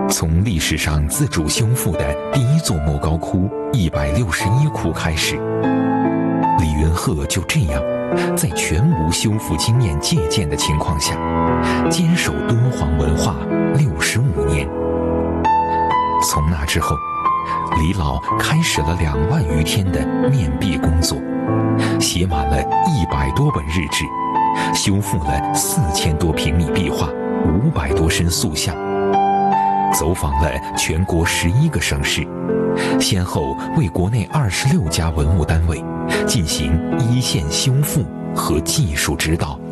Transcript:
从历史上自主修复的第一座莫高窟161窟开始，李云鹤就这样在全无修复经验借鉴的情况下，坚守敦煌文化65年。从那之后，李老开始了2万余天的面壁工作，写满了100多本日志，修复了4000多平米壁画，500多身塑像，走访了全国11个省市，先后为国内26家文物单位进行一线修复和技术指导。